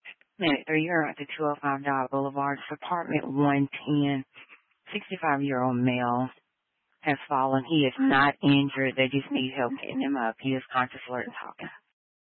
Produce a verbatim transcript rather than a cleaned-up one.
Minute three, you're at the two oh five Dodge Boulevard, apartment one ten. sixty-five-year-old male has fallen. He is not injured. They just need help getting him up. He is conscious, alert, and talking.